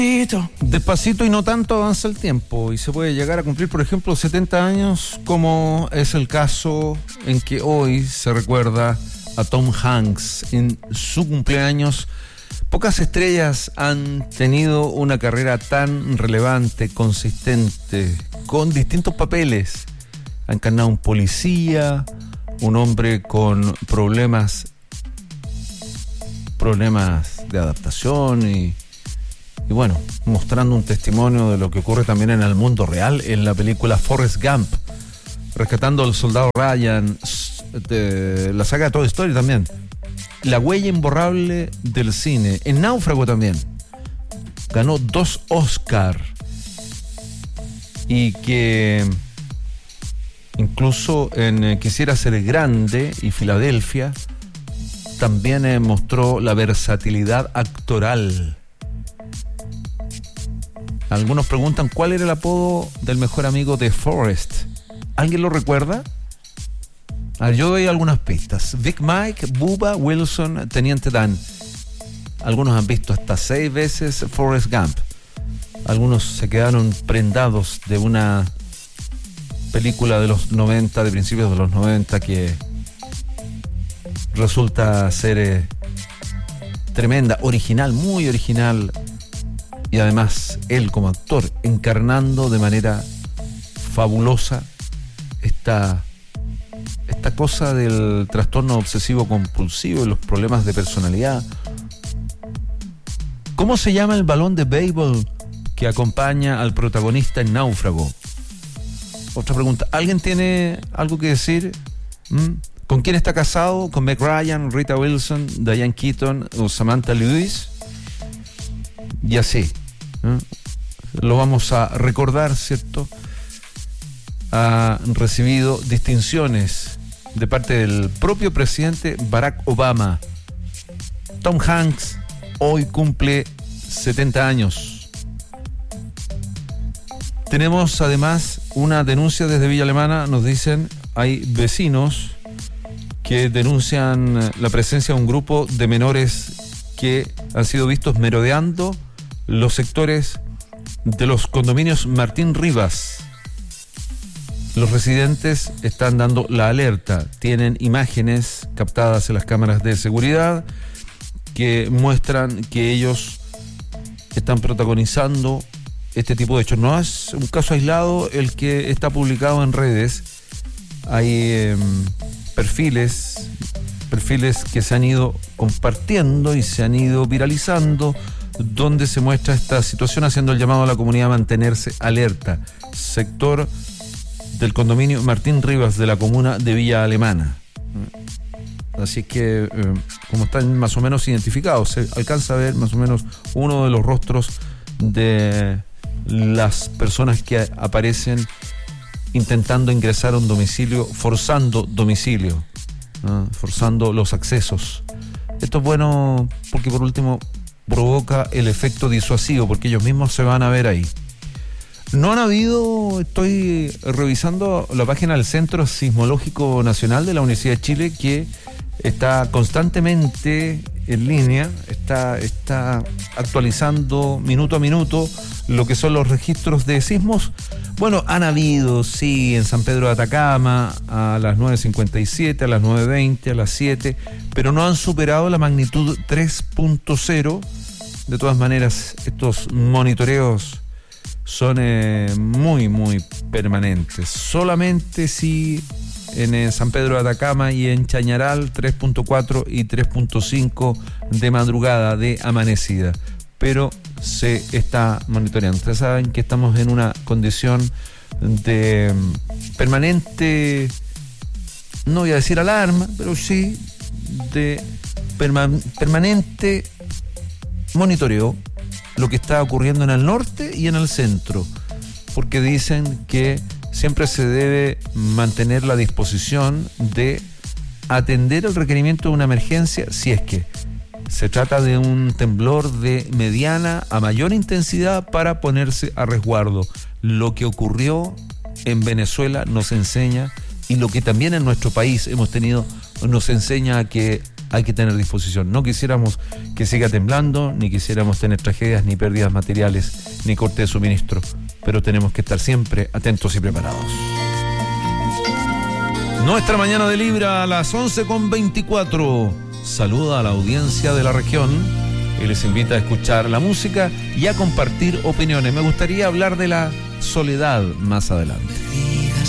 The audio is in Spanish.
Despacito y no tanto avanza el tiempo y se puede llegar a cumplir, por ejemplo, 70 años, como es el caso en que hoy se recuerda a Tom Hanks en su cumpleaños. Pocas estrellas han tenido una carrera tan relevante, consistente, con distintos papeles. Ha encarnado un policía, un hombre con problemas de adaptación y bueno, mostrando un testimonio de lo que ocurre también en el mundo real en la película Forrest Gump, rescatando al soldado Ryan, de la saga de Toy Story también, la huella imborrable del cine, en Náufrago también, ganó 2 Oscar y que incluso en Quisiera ser grande y Filadelfia también mostró la versatilidad actoral. Algunos preguntan cuál era el apodo del mejor amigo de Forrest. ¿Alguien lo recuerda? Yo doy algunas pistas. Big Mike, Bubba, Wilson, Teniente Dan. Algunos han visto hasta 6 veces Forrest Gump. Algunos se quedaron prendados de una película de los 90, de principios de los 90, que resulta ser tremenda, original, muy original. Y además, él como actor, encarnando de manera fabulosa esta cosa del trastorno obsesivo compulsivo y los problemas de personalidad. ¿Cómo se llama el balón de béisbol que acompaña al protagonista en Náufrago? Otra pregunta. ¿Alguien tiene algo que decir? ¿Con quién está casado? ¿Con Meg Ryan, Rita Wilson, Diane Keaton o Samantha Lewis? Y así. Lo vamos a recordar, ¿cierto? Ha recibido distinciones de parte del propio presidente Barack Obama. Tom Hanks hoy cumple 70 años. Tenemos además una denuncia desde Villa Alemana. Nos dicen, hay vecinos que denuncian la presencia de un grupo de menores que han sido vistos merodeando los sectores de los condominios Martín Rivas. Los residentes están dando la alerta. Tienen imágenes captadas en las cámaras de seguridad que muestran que ellos están protagonizando este tipo de hechos. No es un caso aislado el que está publicado en redes. Hay perfiles que se han ido compartiendo y se han ido viralizando, donde se muestra esta situación, haciendo el llamado a la comunidad a mantenerse alerta. Sector del condominio Martín Rivas de la comuna de Villa Alemana. Así que, como están más o menos identificados, se alcanza a ver más o menos uno de los rostros de las personas que aparecen intentando ingresar a un domicilio, forzando domicilio, forzando los accesos. Esto es bueno porque, por último, provoca el efecto disuasivo, porque ellos mismos se van a ver ahí. No han habido, estoy revisando la página del Centro Sismológico Nacional de la Universidad de Chile, que está constantemente en línea, está actualizando minuto a minuto lo que son los registros de sismos. Bueno, han habido, sí, en San Pedro de Atacama a las 9:57, a las 9:20, a las 7, pero no han superado la magnitud 3.0. De todas maneras, estos monitoreos son muy, muy permanentes. Solamente si en San Pedro de Atacama y en Chañaral 3.4 y 3.5 de madrugada, de amanecida. Pero se está monitoreando. Ustedes saben que estamos en una condición de permanente, no voy a decir alarma, pero sí de permanente monitoreo lo que está ocurriendo en el norte y en el centro, porque dicen que siempre se debe mantener la disposición de atender el requerimiento de una emergencia si es que se trata de un temblor de mediana a mayor intensidad, para ponerse a resguardo. Lo que ocurrió en Venezuela nos enseña, y lo que también en nuestro país hemos tenido, nos enseña a que hay que tener disposición. No quisiéramos que siga temblando, ni quisiéramos tener tragedias, ni pérdidas materiales, ni corte de suministro, pero tenemos que estar siempre atentos y preparados. Nuestra mañana de Libra a las 11:24 saluda a la audiencia de la región y les invita a escuchar la música y a compartir opiniones. Me gustaría hablar de la soledad más adelante.